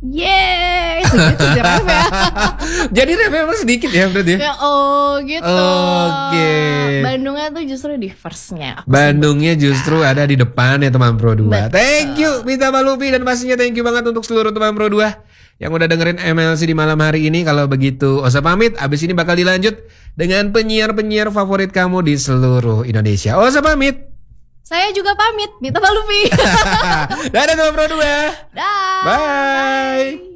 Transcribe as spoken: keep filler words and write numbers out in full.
Yeay, segitu sih ref ya. Jadi ref emang sedikit ya berarti. Ya oh gitu. Oke. Okay. Bandungnya tuh justru di first-nya. Bandungnya justru ada di depan ya teman Pro dua. Betul. Thank you Mita Malupi, dan pastinya thank you banget untuk seluruh teman Pro dua yang udah dengerin M L C di malam hari ini. Kalau begitu Osa pamit, abis ini bakal dilanjut dengan penyiar-penyiar favorit kamu di seluruh Indonesia. Osa pamit. Saya juga pamit, Mita Malupi. Dadah teman Pro dua. Dah. Bye.